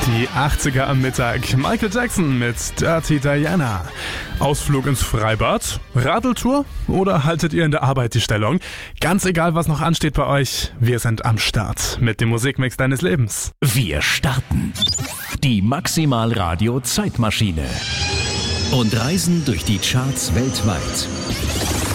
Die 80er am Mittag. Michael Jackson mit Dirty Diana. Ausflug ins Freibad? Radeltour? Oder haltet ihr in der Arbeit die Stellung? Ganz egal, was noch ansteht bei euch, wir sind am Start mit dem Musikmix deines Lebens. Wir starten die Maximal Radio Zeitmaschine und reisen durch die Charts weltweit.